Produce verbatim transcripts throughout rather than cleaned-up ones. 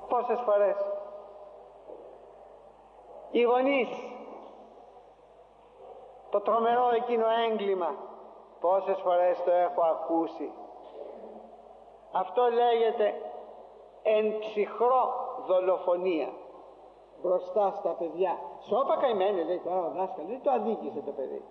Πόσες φορές οι γονείς, το τρομερό εκείνο έγκλημα, πόσες φορές το έχω ακούσει. Αυτό λέγεται εν ψυχρό δολοφονία μπροστά στα παιδιά. Σώπα καημένε, λέει τώρα ο δάσκαλος, δεν το αδίκησε το παιδί.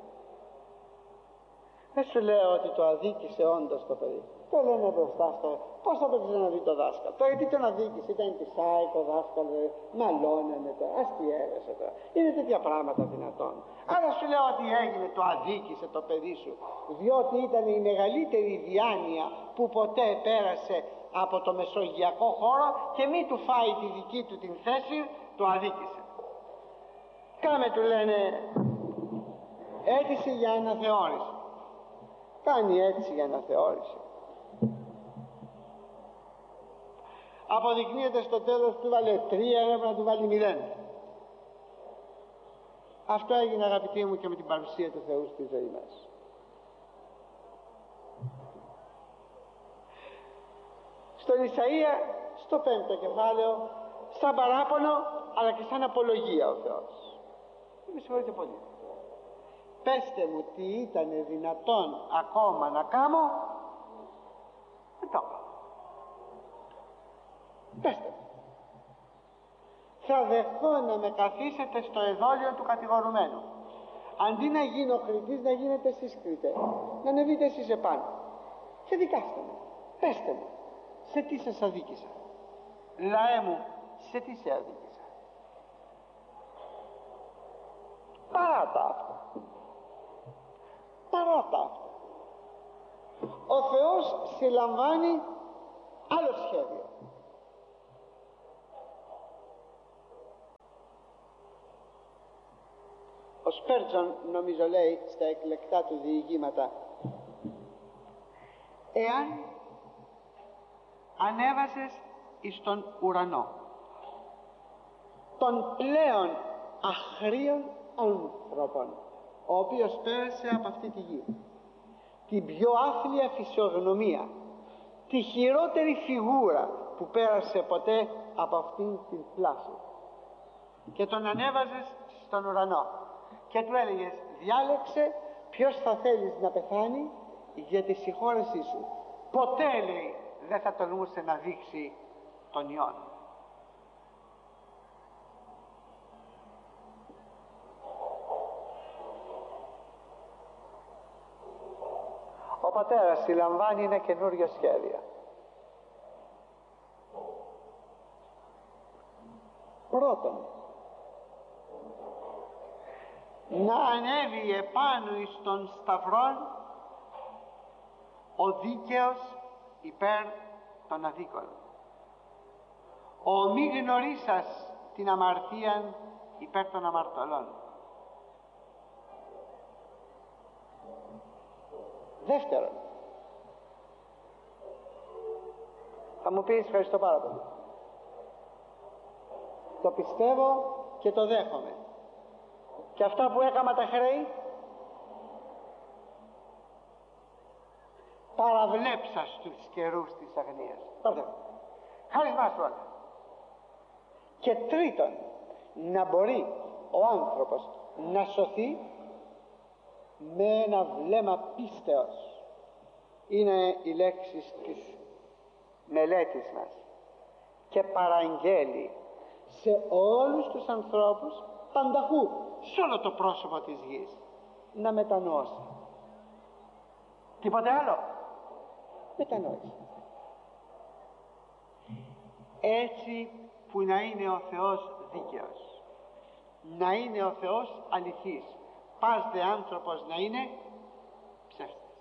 Δεν σου λέω ότι το αδίκησε όντως το παιδί. Το λένε μπροστά στο. Πώς θα το ξαναδεί το δάσκαλο? Τώρα γιατί τον αδίκησε? Ήταν τη το δάσκαλο, μαλώνανε τώρα, αστιέρεσε τώρα. Είναι τέτοια πράγματα δυνατόν? Άρα σου λέω ότι έγινε, το αδίκησε το παιδί σου, διότι ήταν η μεγαλύτερη διάνοια που ποτέ πέρασε από το μεσογειακό χώρο και μη του φάει τη δική του την θέση, το αδίκησε. Κάμε, του λένε, αίτηση για αναθεώρηση. Κάνει αίτηση για αναθεώρηση. Αποδεικνύεται στο τέλος του βάλε τρία, έπρεπε να του βάλει μηδέν. Αυτό έγινε, αγαπητοί μου, και με την παρουσία του Θεού στη ζωή μας. Στον Ισαΐα, στο πέμπτο κεφάλαιο, σαν παράπονο αλλά και σαν απολογία ο Θεός. Με συγχωρείτε πολύ. Πέστε μου τι ήταν δυνατόν ακόμα να κάνω, δεν το έκανα. Πέστε μου. Θα δεχθώ να με καθίσετε στο εδόλιο του κατηγορουμένου. Αντί να γίνω κριτής, να γίνετε εσείς κριτές. Να ανεβείτε εσείς επάνω. Και δικάστε με. Πέστε μου. Σε τι σας αδίκησα? Λαέ μου, σε τι σε αδίκησα? Παρά τα αυτά. Παρά τα αυτά. Ο Θεός συλλαμβάνει άλλο σχέδιο. Ο Σπέρτζον, νομίζω, λέει στα εκλεκτά του διηγήματα, εάν ανέβασες εις τον ουρανό των πλέον αχρίων άνθρωπων, ο οποίος πέρασε από αυτή τη γη, την πιο άθλια φυσιογνωμία, τη χειρότερη φιγούρα που πέρασε ποτέ από αυτήν την πλάση, και τον ανέβαζες στον ουρανό και του έλεγες, διάλεξε ποιος θα θέλεις να πεθάνει για τη συγχώρεσή σου, ποτέ, λέει, δεν θα τολμούσε να δείξει τον ιόν. Ο πατέρας συλλαμβάνει ένα καινούριο σχέδιο. Πρώτον, να ανέβει επάνω εις των σταυρών ο δίκαιος υπέρ των αδίκων, ο μη γνωρίσας την αμαρτίαν υπέρ των αμαρτωλών. Δεύτερον, θα μου πεις, ευχαριστώ πάρα πολύ, το πιστεύω και το δέχομαι, και αυτά που έκαμα τα χρέη παραβλέψα στους καιρούς της αγνίας. Πάρτε, χάρισμά σου όλα. Και τρίτον, να μπορεί ο άνθρωπος να σωθεί με ένα βλέμμα πίστεως. Είναι οι λέξεις της μελέτης μας. Και παραγγέλει σε όλους τους ανθρώπους πανταχού, σε όλο το πρόσωπο της γης, να μετανοώσει. Τίποτε άλλο. Μετανόηση. Έτσι που να είναι ο Θεός δίκαιος, να είναι ο Θεός αληθής, πας δε άνθρωπος να είναι ψεύτης.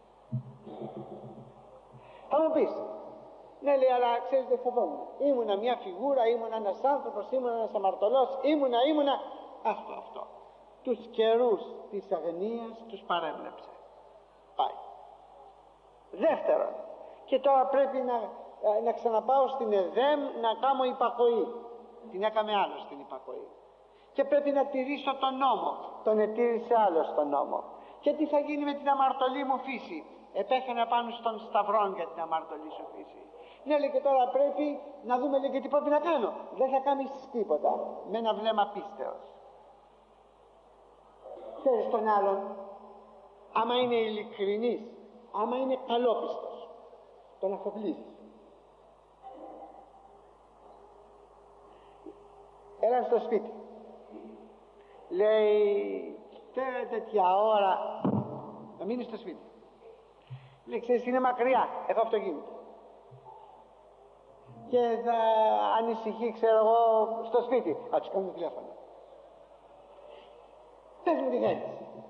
Θα μου πεις, ναι, λέει, αλλά ξέρεις, δεν φοβόμουν. Ήμουνα μια φιγούρα, ήμουνα ένας άνθρωπος, ήμουνα ένας αμαρτωλός, ήμουνα, ήμουνα. Αυτό, αυτό. Τους καιρούς της αγνίας τους παρέβλεψε. Πάει. Δεύτερον, και τώρα πρέπει να, να ξαναπάω στην Εδέμ να κάνω υπακοή. Την έκαμε άλλο στην υπακοή. Και πρέπει να τηρήσω τον νόμο. Τον ετήρησε άλλο τον νόμο. Και τι θα γίνει με την αμαρτωλή μου φύση? Επέθανε πάνω στον σταυρόν για την αμαρτωλή σου φύση. Ναι, λέει, και τώρα πρέπει να δούμε, λέει, και τι πρέπει να κάνω. Δεν θα κάνεις τίποτα με ένα βλέμμα πίστεως. Ξέρεις τον άλλον, άμα είναι ειλικρινής, άμα είναι καλόπιστος, τον αφοπλίζεις. Έλα στο σπίτι, λέει, τώρα τέτοια ώρα να μείνεις στο σπίτι. Λέει, ξέρεις, είναι μακριά, έχω αυτοκίνητο και θα ανησυχεί, ξέρω εγώ, στο σπίτι. Α, τους κάνουμε τηλέφωνο. Πες μου τι θέλεις.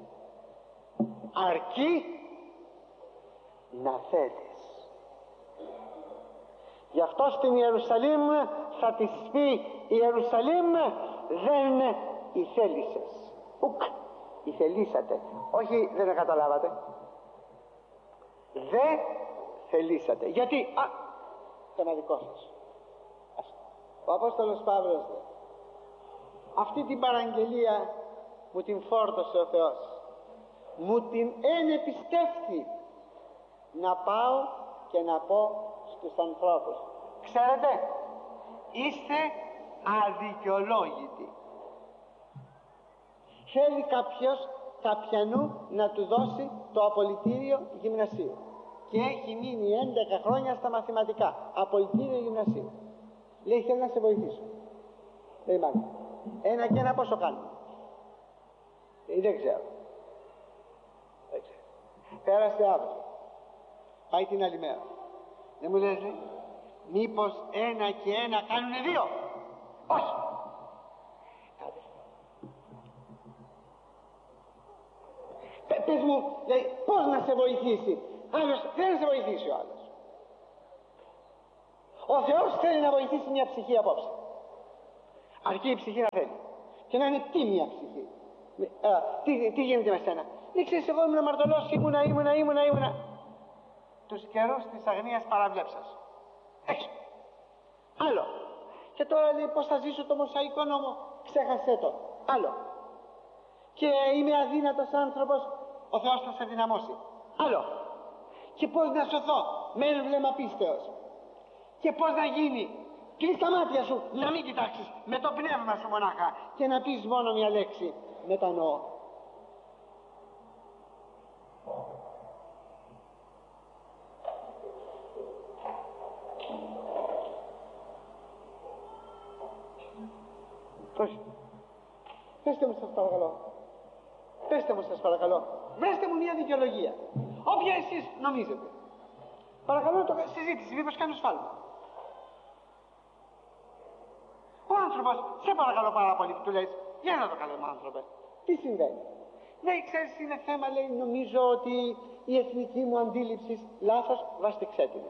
Αρκεί να θέλεις. Γι' αυτό στην Ιερουσαλήμ θα της πει η Ιερουσαλήμ δεν ηθέλησες, ουκ ηθελήσατε. Όχι, δεν τα καταλάβατε. Δεν θελήσατε. Γιατί, α, θέμα δικό σας. Ο Απόστολος Παύλος λέει, αυτή την παραγγελία μου την φόρτωσε ο Θεός, μου την ενεπιστεύθη να πάω και να πω στους ανθρώπους, ξέρετε, είστε αδικαιολόγητοι. Θέλει κάποιος κάποιανού να του δώσει το απολυτήριο γυμνασίου και έχει μείνει έντεκα χρόνια στα μαθηματικά, απολυτήριο γυμνασίου. Λέει, θέλω να σε βοηθήσω. Λέει, μάλιστα, ένα και ένα πόσο κάνουμε. Λέει, δεν ξέρω. Δεν ξέρω. Πέρασε αύριο, πάει την άλλη μέρα. Δεν μου λες, λέει, μήπως ένα και ένα κάνουνε δύο? Όχι. Πες μου, λέει, πώς να σε βοηθήσει. Άλλος θέλει να σε βοηθήσει ο άλλος. Ο Θεός θέλει να βοηθήσει μια ψυχή απόψε. Αρκεί η ψυχή να θέλει. Και να είναι τίμια ψυχή. Α, τι, τι γίνεται με σένα? Δεν ξέρεις, εγώ ήμουν αμαρτωλός, ήμουνα, ήμουνα, ήμουνα, ήμουνα. Τους καιρούς της αγνίας παραβλέψας. Έξω. Άλλο. Και τώρα λέει, πώς θα ζήσω το Μωσαϊκό νόμο? Ξέχασέ το. Άλλο. Και είμαι αδύνατος άνθρωπος, ο Θεός θα σε δυναμώσει. Άλλο. Και πώς να σωθώ? Με ένα βλέμμα πίστεως. Και πώς να γίνει? Κλείς τα μάτια σου, να μην κοιτάξεις, με το πνεύμα σου μονάχα, και να πεις μόνο μια λέξη, μετανοώ. Όχι. Πέστε μου σας παρακαλώ. Πέστε μου σας παρακαλώ. Βρέστε μου μια δικαιολογία. Όποια εσείς νομίζετε. Παρακαλώ, το συζήτηση, μήπως κάνω σφάλμα. Ο άνθρωπος, σε παρακαλώ πάρα πολύ, που του λες, για να το καλέμε άνθρωπε, τι συμβαίνει? Δεν ξέρεις, είναι θέμα, λέει, νομίζω ότι η εθνική μου αντίληψη λάθος, βάστηξέ την.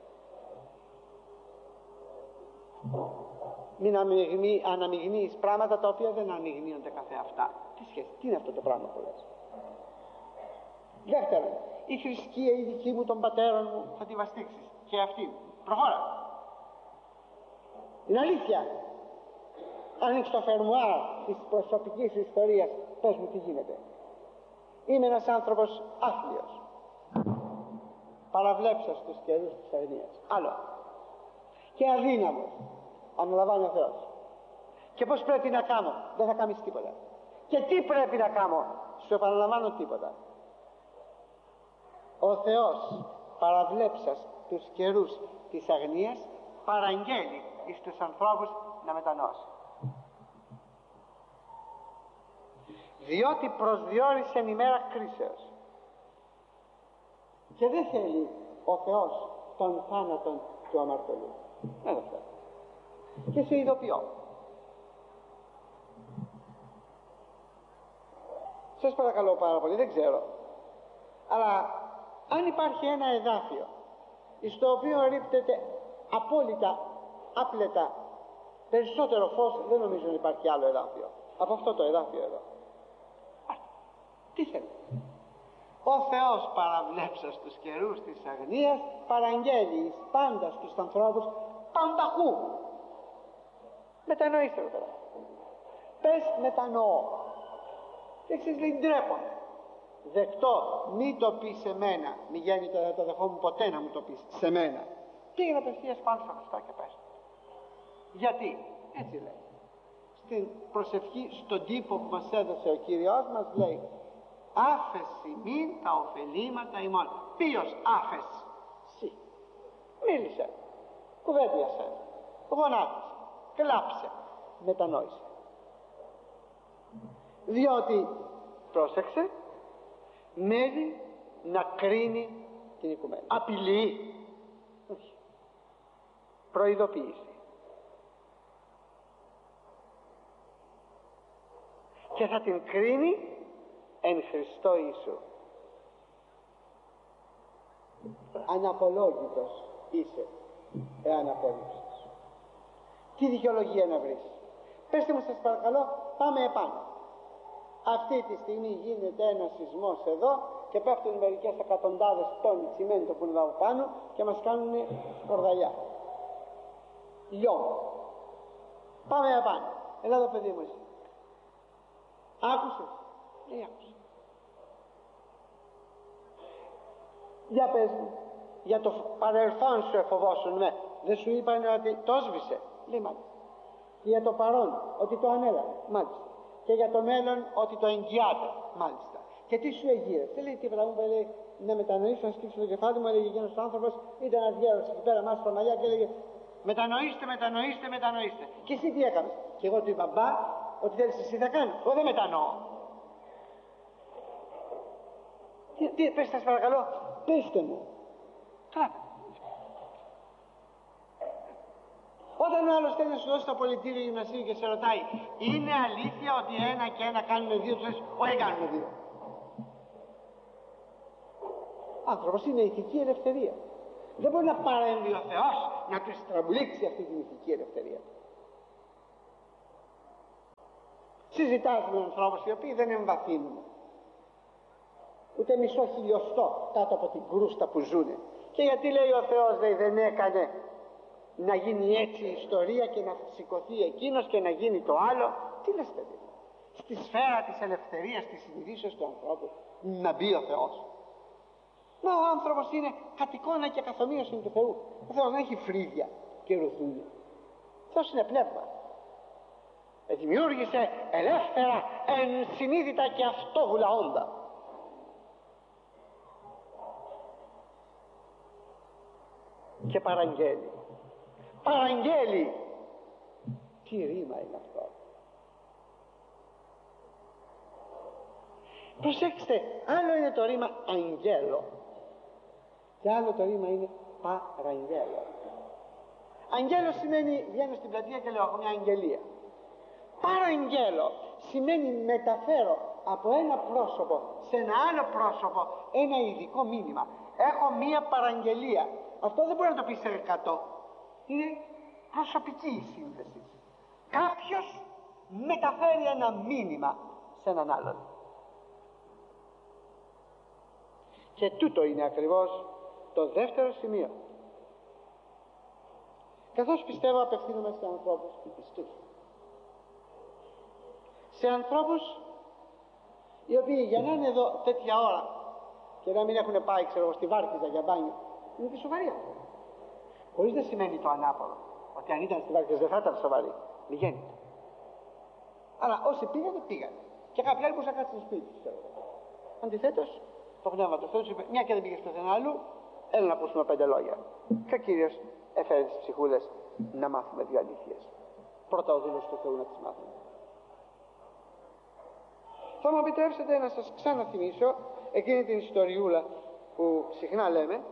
Μην αναμειγνύεις πράγματα τα οποία δεν αναμειγνύονται καθε αυτά. Τι σχέση, τι είναι αυτό το πράγμα που λες? Δεύτερον, η θρησκεία η δική μου, των πατέρων μου, θα τη βαστίξεις. Και αυτή, προχώρα. Είναι αλήθεια. Άνοιξε το φερμουάρ της προσωπικής ιστορίας, πες μου τι γίνεται. Είμαι ένας άνθρωπος άθλιος, παραβλέψα στους καιρούς της αγνίας. Άλλο. Και αδύναμος, αναλαμβάνει ο Θεός. Και πώς πρέπει να κάνω? Δεν θα κάνεις τίποτα. Και τι πρέπει να κάνω? Σου επαναλαμβάνω, τίποτα. Ο Θεός, παραβλέψας τους καιρούς της αγνίας, παραγγέλει εις τους ανθρώπους να μετανώσει. Διότι προσδιορίσε ημέρα κρίσεως. Και δεν θέλει ο Θεός τον θάνατον του αμαρτωλού. Δεν το θέλει. Και σε ειδοποιώ. Σας παρακαλώ πάρα πολύ, δεν ξέρω, αλλά αν υπάρχει ένα εδάφιο στο οποίο ρίπτεται απόλυτα, άπλετα περισσότερο φως, δεν νομίζω να υπάρχει άλλο εδάφιο από αυτό το εδάφιο εδώ. Α, τι θέλει? Ο Θεός, παραβλέψας τους καιρούς της αγνίας, παραγγέλει εις πάντα στους ανθρώπους πανταχού. Μετανοήστε τώρα. Πες μετανοώ. Και εξής λέει, ντρέπομαι. Δεκτό, μη το πεις σε μένα. Μη γίνει το, το δεχόμουν ποτέ να μου το πεις σε μένα. πήγαινε απευθείας πάνω στο Χριστό και πες. Γιατί, έτσι λέει. Στην προσευχή, στον τύπο που μας έδωσε ο Κύριος μας λέει, άφεση μην τα ωφελήματα ημών. Ποιος άφεση? Συ. Μίλησε, κουβέντιασε, γονάτισε, κλάψε, μετανόησε. Διότι, πρόσεξε, μένει να κρίνει την οικουμένη. Απειλή. Όχι. Προειδοποίηση. Και θα την κρίνει εν Χριστώ Ιησού. Αναπολόγητος είσαι εάν απορρίψεις. Τι δικαιολογία να βρεις? Πεςτε μου σας παρακαλώ, πάμε επάνω. Αυτή τη στιγμή γίνεται ένας σεισμός εδώ και πέφτουν μερικές εκατοντάδες τόνοι τσιμέντο που είναι εδώ πάνω και μας κάνουν σκορδαλιά. Λιώμα. Πάμε επάνω. Έλα εδώ παιδί μου εσύ. Άκουσες? Δεν άκουσα. Για πες μου, για το παρελθόν σου εφοβόσουν, ναι. Δεν σου είπαν ότι το σβήσε? Λέει μάλιστα. Και για το παρόν ότι το ανέλαβε? Μάλιστα. Και για το μέλλον ότι το εγγυάται? Μάλιστα. Και τι σου εγγύε? Δεν λέει τίποτα. Μου λέει να μετανοήσω, να σκύψω το κεφάλι μου. Έλεγε εκείνος ο άνθρωπος, ήταν ένας γέρος εκεί πέρα μας στα μαλλιά και έλεγε μετανοήστε, μετανοήστε, μετανοήστε. Και εσύ τι έκανες? Και εγώ του είπα, μπα, ό,τι θέλεις εσύ θα κάνω. Εγώ δεν μετανοώ. Τι, τι πες σας παρακαλώ, πέστε μου. Καλά. Όταν ο άλλος θέλει να σου δώσει το πολιτήριο γυμνασίου και σε ρωτάει, είναι αλήθεια ότι ένα και ένα κάνουν δύο, του λες, όχι κάνουν δύο. Άνθρωπος είναι ηθική ελευθερία. Δεν μπορεί να παρέμβει ο Θεός να του στραμπλήξει αυτή την ηθική ελευθερία. Συζητάς με ανθρώπους οι οποίοι δεν εμβαθύνουν ούτε μισό χιλιοστό κάτω από την κρούστα που ζουνε. Και γιατί λέει ο Θεός, λέει, δεν έκανε να γίνει έτσι η ιστορία και να σηκωθεί εκείνος και να γίνει το άλλο? Τι λες παιδί? Στη σφαίρα της ελευθερίας, της συνειδήσεως του ανθρώπου να μπει ο Θεός? Να, ο άνθρωπος είναι κατ' εικόνα και καθομοίωση του Θεού. Ο Θεός δεν έχει φρύδια και ρουθούνια. Ο Θεός είναι πνεύμα. Ε, δημιούργησε ελεύθερα, ενσυνείδητα και αυτόβουλα όντα. Και παραγγέλει. Παραγγέλει. Τι ρήμα είναι αυτό? Προσέξτε, άλλο είναι το ρήμα αγγέλο και άλλο το ρήμα είναι παραγγέλο. Αγγέλο σημαίνει βγαίνω στην πλατεία και λέω έχω μια αγγελία. Παραγγέλο σημαίνει μεταφέρω από ένα πρόσωπο σε ένα άλλο πρόσωπο ένα ειδικό μήνυμα. Έχω μια παραγγελία. Αυτό δεν μπορεί να το πει σε εκατό. Είναι προσωπική η σύνδεση. Κάποιος μεταφέρει ένα μήνυμα σε έναν άλλον. Και τούτο είναι ακριβώς το δεύτερο σημείο. Καθώς πιστεύω απευθύνομαι σε ανθρώπους πιστούς, σε ανθρώπους οι οποίοι για να είναι εδώ τέτοια ώρα και να μην έχουν πάει ξέρω στη Βάρκηζα για μπάνιο, είναι και σοβαροί άνθρωποι. Χωρίς να σημαίνει το ανάποδο, ότι αν ήταν στη Βάρκηζα δεν θα ήταν σοβαροί. Μη γέννηται. Αλλά όσοι πήγανε, πήγανε. Και κάποιοι άλλοι μπορούσαν να κάτσουν στο σπίτι τους. Αντιθέτως, το Πνεύμα του Θεού του είπε, μια και δεν πήγες πουθενά αλλού, έλα να ακούσουμε πέντε λόγια. Και ο Κύριος έφερε τις ψυχούλες να μάθουμε δύο αλήθειες. Πρώτα ο δούλος του Θεού να τις μάθουμε. Θα μου επιτρέψετε να σας ξαναθυμίσω εκείνη την ιστοριούλα που συχνά λέμε.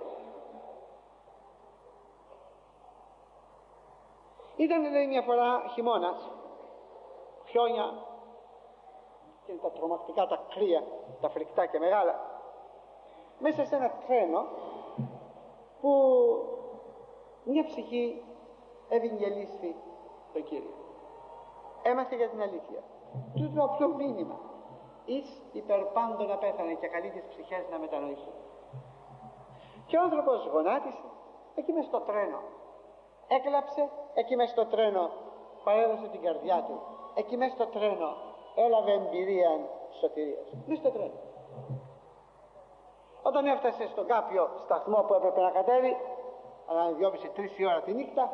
Ήταν λέει μια φορά χειμώνας, χιόνια και τα τρομακτικά τα κρύα, τα φρικτά και μεγάλα, μέσα σε ένα τρένο που μια ψυχή ευαγγελίστη τον Κύριο. Έμαθε για την αλήθεια. Τούτο το απλό μήνυμα. Εις υπερπάντων απέθανε και καλεί τις ψυχές να μετανοήσουν. Και ο άνθρωπος γονάτισε εκεί μες στο τρένο. Έκλαψε εκεί μες στο τρένο, παρέδωσε την καρδιά του. Εκεί μες στο τρένο έλαβε εμπειρία σωτηρίας. Μες στο τρένο. Όταν έφτασε στον κάποιο σταθμό που έπρεπε να κατέβει, αλλά δυόμιση τρεις η ώρα τη νύχτα,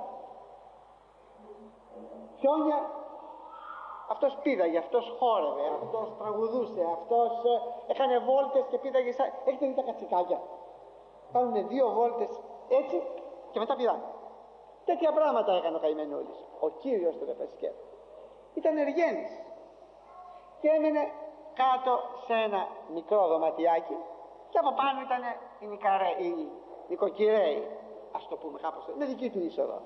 χιόνια, αυτός πήδαγε, αυτός χόρευε, αυτός τραγουδούσε, αυτός ε, έκανε βόλτες και πήδαγε σαν... Έχετε δει τα κατσικάκια? Κάνουνε δύο βόλτες έτσι και μετά πηδάνε. Τέτοια πράγματα έκανε ο καημενούλης. Ο Κύριος του Ρεπεσκέ ήταν εργένης και έμενε κάτω σε ένα μικρό δωματιάκι και από πάνω ήταν οι, νικαρέ, οι νοικοκυρέοι, ας το πούμε κάπως, με δική του είσοδο.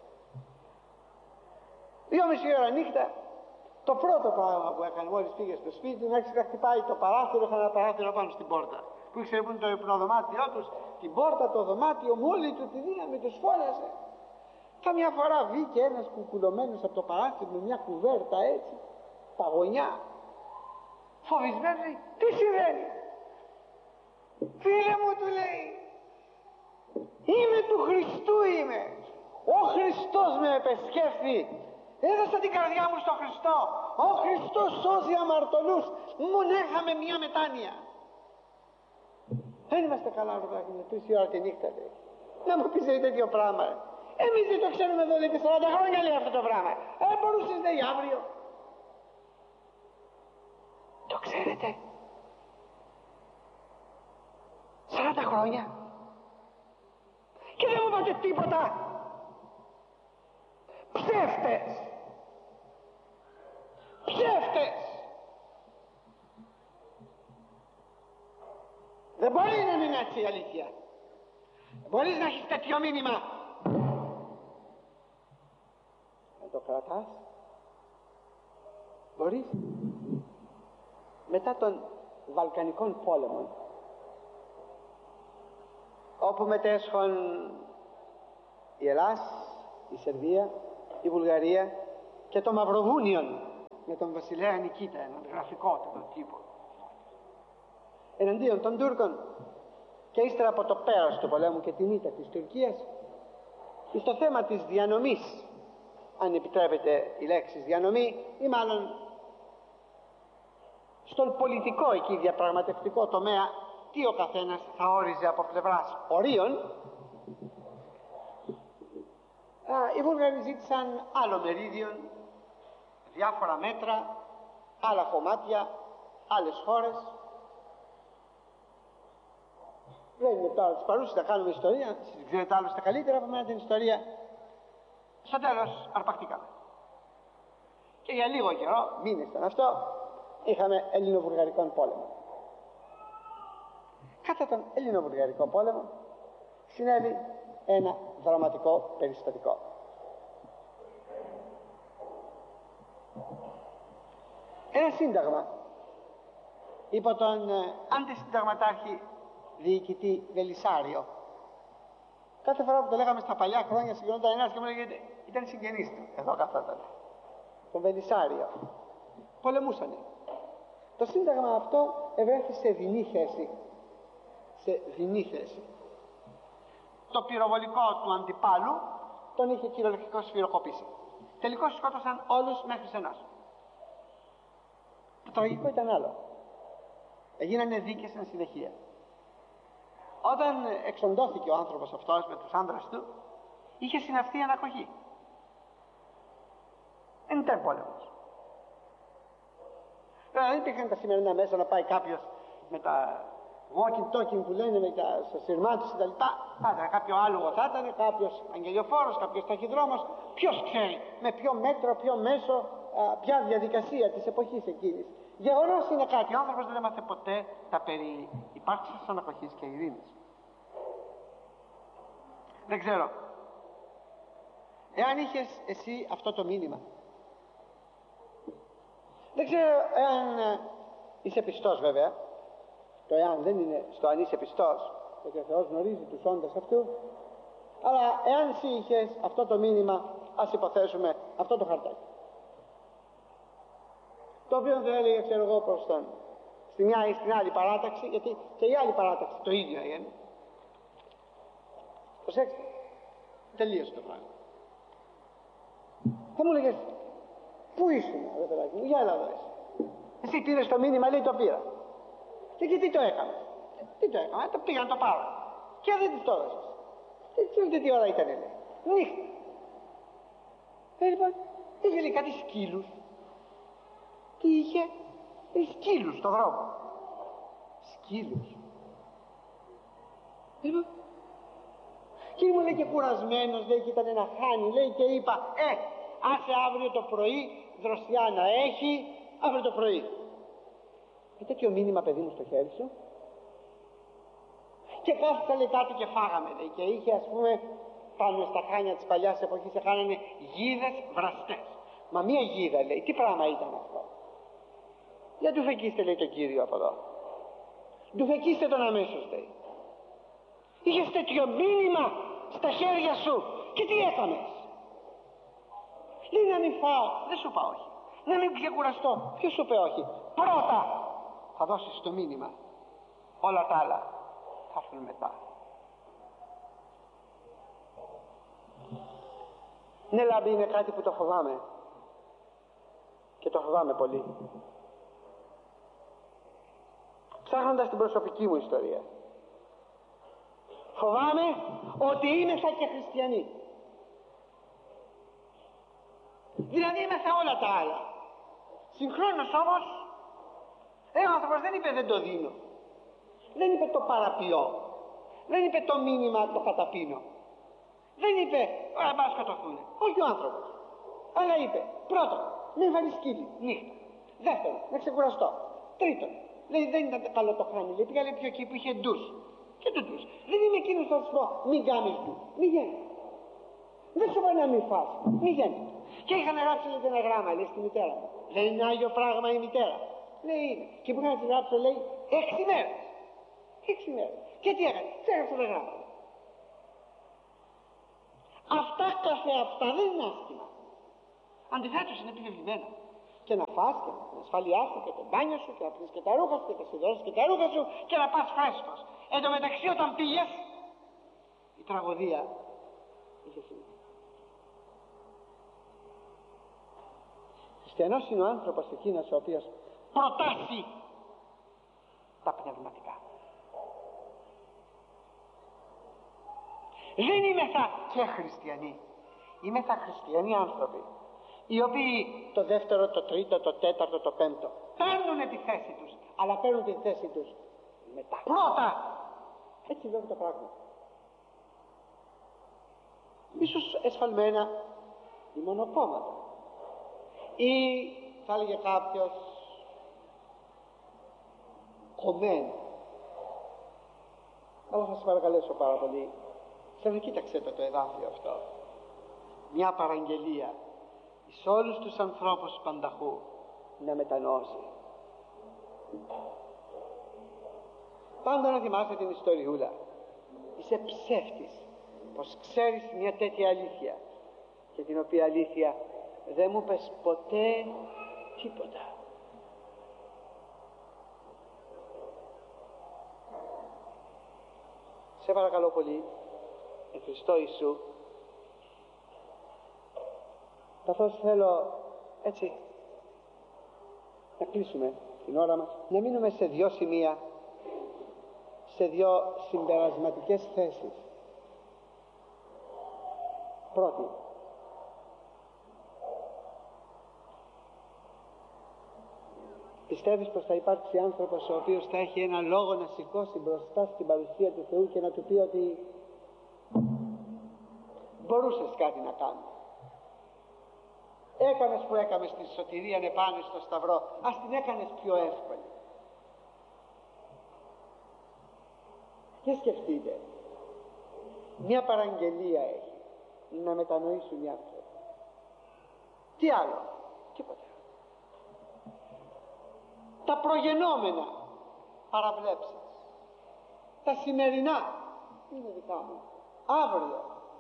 Δυόμιση ώρα νύχτα, το πρώτο πράγμα που έκανε μόλις πήγε στο σπίτι του, άρχισε να χτυπάει το παράθυρο, είχαν ένα παράθυρο πάνω στην πόρτα που ήξερε που είναι το υπνοδωμάτιό τους, την πόρτα, το δωμάτιο, μόλι του τη δύναμη τους φώνασε. Καμιά φορά βγήκε ένας κουκουλωμένος από το παράθυρο με μια κουβέρτα έτσι, παγωνιά, φοβισμένος, λέει, τι συμβαίνει? Φίλε μου, του λέει, είμαι του Χριστού, είμαι, ο Χριστός με επεσκέφθη, έδωσα την καρδιά μου στον Χριστό, ο Χριστός σώζει αμαρτωλούς, μόνο έχαμε μια μετάνοια. Δεν είμαστε καλά, ροδάκι, με τρεις η ώρα τη νύχτα, λέει, να μου πεις τέτοιο πράγμα. Εμείς δεν το ξέρουμε εδώ, λέει, και σαράντα χρόνια, λέει, αυτό το πράγμα. Ε, μπορούσες, λέει, αύριο. Το ξέρετε? σαράντα χρόνια. Και δεν μου είπατε τίποτα. Ψεύτες. Ψεύτες. Δεν μπορεί να είναι έτσι η αλήθεια. Μπορείς να έχεις τέτοιο μήνυμα. Να το κρατάς. Μπορείς. Μετά των Βαλκανικών πόλεμων, όπου μετέσχον η Ελλάς, η Σερβία, η Βουλγαρία και το Μαυροβούνιον με τον βασιλέα Νικήτα, έναν γραφικό τον τύπο, εναντίον των Τούρκων, και ύστερα από το πέρας του πολέμου και την ήττα της Τουρκίας, στο θέμα της διανομής, αν επιτρέπετε η λέξη διανομή, ή μάλλον στον πολιτικό εκεί διαπραγματευτικό τομέα, τι ο καθένας θα όριζε από πλευράς ορίων, α, οι Βούλγαροι ζήτησαν άλλο μερίδιο, διάφορα μέτρα, άλλα κομμάτια, άλλες χώρες. Δεν είναι τώρα τις παρούσες να κάνουμε ιστορία, ξέρετε άλλωστε καλύτερα από μένα την ιστορία. Στο τέλος αρπακτήκαμε. Και για λίγο καιρό, μήνες ήταν αυτό, είχαμε Ελληνοβουλγαρικό πόλεμο. Κατά τον Ελληνοβουλγαρικό πόλεμο συνέβη ένα δραματικό περιστατικό. Ένα σύνταγμα υπό τον ε, αντισυνταγματάρχη διοικητή Βελισσάριο. Κάθε φορά που το λέγαμε στα παλιά χρόνια συγκρινόταν ένας και μου λέγεται ήταν συγγενής του, εδώ καθόταν, τον Βελισσάριο. Πολεμούσανε. Το σύνταγμα αυτό ευρέθη σε δεινή θέση. Σε δεινή θέση. Το πυροβολικό του αντιπάλου τον είχε κυριολεκτικώς σφυροκοπήσει. Τελικώς σκότωσαν όλους μέχρι ενός. Το τραγικό ήταν άλλο. Έγινανε δίκες εν συνεχεία. Όταν εξοντώθηκε ο άνθρωπος αυτός με τους άντρες του, είχε συναυθεί ανακοχή. Δεν ήταν πόλεμος. Δεν υπήρχαν τα σημερινά μέσα να πάει κάποιος με τα walking talking που λένε, με τα σειρμάτους και τα λοιπά. Πάντα κάποιο άλογο θα ήταν, κάποιος αγγελιοφόρος, κάποιος ταχυδρόμος. Ποιος ξέρει με ποιο μέτρο, ποιο μέσο, α, ποια διαδικασία της εποχής εκείνης. Γεγονός είναι κάτι. Ο άνθρωπος δεν έμαθε ποτέ τα περί υπάρξης ανακοχής και ειρήνης. Δεν ξέρω. Εάν είχες εσύ αυτό το μήνυμα, δεν ξέρω εάν ε, είσαι πιστός βέβαια, το εάν δεν είναι στο αν είσαι πιστός, γιατί ο Θεός γνωρίζει τους όντες αυτού, αλλά εάν εσύ είχες αυτό το μήνυμα, ας υποθέσουμε αυτό το χαρτάκι, το οποίο δεν έλεγε, ξέρω εγώ, προς τον, στη μια ή στην άλλη παράταξη, γιατί και η άλλη παράταξη το ίδιο έγινε. Προσέξτε, τελείωσε το πράγμα. Θα μου λέγες, πού ήσουν, ρε παιδάκι μου, για έλα εδώ εσύ. Εσύ πήρες το μήνυμα, λέει, το πήρα. Και εκεί τι το έκαμε. Τι το έκαμε, το πήγα να το πάρω. Και δεν της το έδωσες. Δεν ξέρετε τι ώρα ήταν, λέει. Νύχτα. Ε, λοιπόν, είχε λέει κάτι σκύλους. Τι είχε? Είχε σκύλους στον δρόμο. Σκύλους. Ε, λοιπόν, και ήμουν λέει και κουρασμένος, λέει, και ήταν ένα χάνι, λέει, και είπα, ε, άσε αύριο το πρωί δροσιά να έχει, αύριο το πρωί. Και τέτοιο μήνυμα, παιδί μου, στο χέρι σου. Και κάθισα, λέει, κάτω και φάγαμε, λέει, και είχε, ας πούμε, πάνω στα χάνια της παλιάς εποχής σε χάνανε γίδες βραστές. Μα μία γίδα, λέει, τι πράγμα ήταν αυτό? Για του φεκίστε, λέει, τον Κύριο από εδώ. Του φεκίστε τον αμέσως, λέει. Είχες τέτοιο μήνυμα στα χέρια σου και τι έκανες? Λέει να μην φάω. Δεν σου είπα όχι. Να μην ξεκουραστώ. Ποιος σου είπε όχι? Πρώτα θα δώσεις το μήνυμα. Όλα τα άλλα θα έρθουν μετά. Ναι, λάμπη, είναι κάτι που το φοβάμαι. Και το φοβάμαι πολύ. Ψάχνοντας την προσωπική μου ιστορία, φοβάμαι ότι είμαι σαν και χριστιανοί. Δηλαδή είμαι σαν όλα τα άλλα. Συγχρόνως όμως ο άνθρωπος δεν είπε δεν το δίνω, δεν είπε το παραποιώ, δεν είπε το μήνυμα το καταπίνω, δεν είπε α πας σκοτωθούνε. Όχι ο άνθρωπος. Αλλά είπε πρώτον μην βάλει σκύλι νύχτα, δεύτερον να ξεκουραστώ, τρίτον λέει δεν ήταν καλό το χάνι, λέει πήγα λέει πιο εκεί που είχε ντους. Και του ντους. Δεν είμαι εκείνος θα σου πω μην κάνεις ντους, μην γέννη. Δεν σου πω να μην φας, μην γέννη. Και είχαν γράψει λέει ένα γράμμα, λέει στη μητέρα μου. Δεν είναι άγιο πράγμα η μητέρα? Λέει είναι. Και που είχαν γράψει λέει έξι μέρες. Έξι μέρες. Και τι έκανε? Τι έγραψε το γράμμα. Αυτά καθε αυτά δεν είναι άσχημα. Αντιθέτως είναι επιβεβλημένα. Και να φας και να ασφαλειά σου και το μπάνιο σου και να πεις και τα ρούχα σου και να σιδώσεις και τα ρούχα σου και να πας φρέσκος. Εν τω μεταξύ όταν πήγες η τραγωδία είχε συμβεί. Χριστιανός είναι ο άνθρωπος εκείνος ο οποίος προτάσει τα πνευματικά. Δεν είμεθα και χριστιανοί, είμεθα χριστιανοί άνθρωποι, οι οποίοι το δεύτερο, το τρίτο, το τέταρτο, το πέμπτο παίρνουν τη θέση τους, αλλά παίρνουν τη θέση τους μετά. Πρώτα! Έτσι βλέπω το πράγμα. Ίσως εσφαλμένα ή μονοκόμματα. Ή θα έλεγε κάποιος κομμένο. Αλλά θα σας παρακαλέσω πάρα πολύ, ξανακοίταξε το, το εδάφιο αυτό. Μια παραγγελία εις όλους τους ανθρώπους πανταχού να μετανώσει. Πάντα να θυμάσαι την ιστοριούλα. Είσαι ψεύτης πως ξέρεις μια τέτοια αλήθεια και την οποία αλήθεια δεν μου πες ποτέ τίποτα. Σε παρακαλώ πολύ, εν Χριστώ Ιησού, καθώς θέλω έτσι να κλείσουμε την ώρα μας, να μείνουμε σε δυο σημεία, σε δυο συμπερασματικές θέσεις. Πρώτη, πιστεύεις πως θα υπάρξει άνθρωπος ο οποίος θα έχει ένα λόγο να σηκώσει μπροστά στην παρουσία του Θεού και να του πει ότι μπορούσες κάτι να κάνεις, έκανες που έκανες τη σωτηρία επάνω στο σταυρό, ας την έκανες πιο εύκολη? Και σκεφτείτε, μια παραγγελία έχει να μετανοήσουν οι άνθρωποι. Τι άλλο? Τίποτα. Τα προγενόμενα παραβλέψεις, τα σημερινά είναι δικά μου. Αύριο,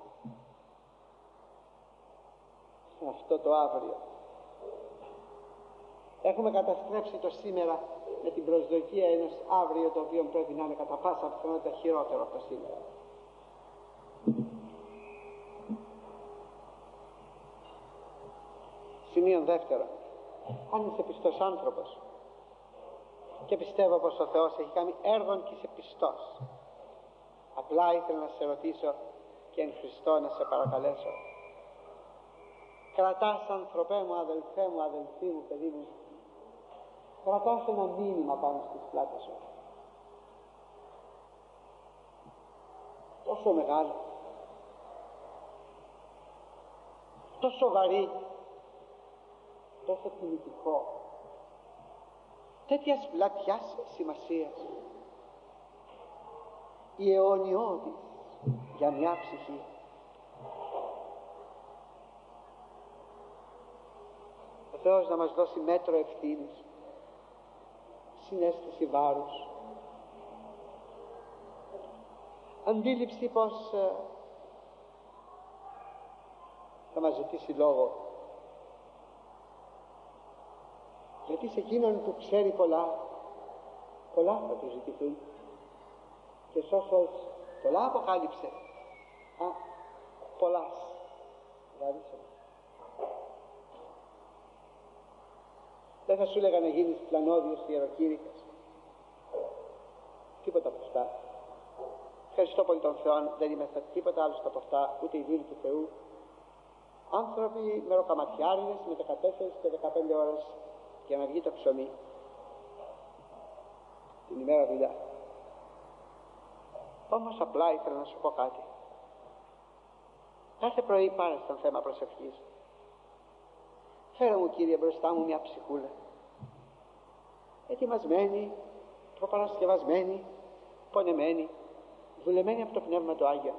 αυτό το αύριο έχουμε καταστρέψει το σήμερα με την προσδοκία ενός αύριο το οποίο πρέπει να είναι κατά πάσα πιθανότητα χειρότερο από το σήμερα. Σημείο δεύτερο, αν είσαι πιστός άνθρωπος, και πιστεύω πως ο Θεός έχει κάνει έργον και είσαι πιστός, απλά ήθελα να σε ρωτήσω και εν Χριστώ να σε παρακαλέσω. Κρατάς, ανθρωπέ μου, αδελφέ μου, αδελφή μου, παιδί μου, κρατάς ένα μήνυμα πάνω στις πλάτες σου. Τόσο μεγάλο, τόσο βαρύ, τόσο τιμητικό, τέτοιας πλατιάς σημασίας, η αιωνιώδης για μια ψυχή. Ο Θεός να μας δώσει μέτρο ευθύνης, συναίσθηση βάρους, αντίληψη πως ε, θα μας ζητήσει λόγο, γιατί σε εκείνον που ξέρει πολλά, πολλά θα του ζητηθούν, και σώσος πολλά αποκάλυψε, α, πολλάς γράψε. Δεν θα σου έλεγα να γίνεις πλανόδιος ιεροκήρυκας, τίποτα από αυτά. Ευχαριστώ πολύ τον Θεό, δεν είμαι τίποτα άλλο από αυτά, ούτε η δούλη του Θεού. Άνθρωποι μεροκαματιάριδες με δεκατέσσερις και δεκαπέντε ώρες για να βγει το ψωμί την ημέρα δουλειά. Όμως απλά ήθελα να σου πω κάτι. Κάθε πρωί πάρε στον θέμα προσευχής. Φέρε μου, Κύριε, μπροστά μου μια ψυχούλα, ετοιμασμένη, προπαρασκευασμένη, πονεμένη, δουλεμένη από το Πνεύμα του Άγιο.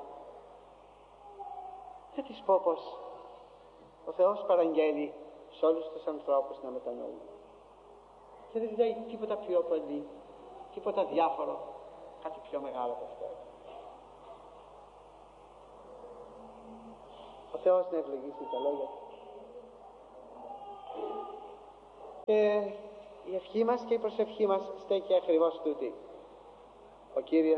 Θα της πω πως ο Θεός παραγγέλει σε όλους τους ανθρώπους να μετανοούν, και δεν λέει τίποτα πιο πολύ, τίποτα διάφορο, κάτι πιο μεγάλο από αυτό. Ο Θεός να ευλογήσει τα λόγια του. Και η ευχή μας και η προσευχή μας στέκει ακριβώς τούτη. Ο Κύριος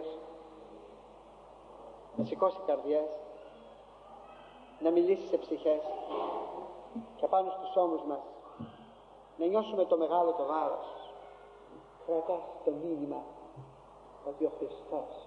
να σηκώσει καρδιές, να μιλήσει σε ψυχές, και πάνω στους ώμους μας να νιώσουμε το μεγάλο το βάρος. Κρατάς το μήνυμα ότι ο Χριστός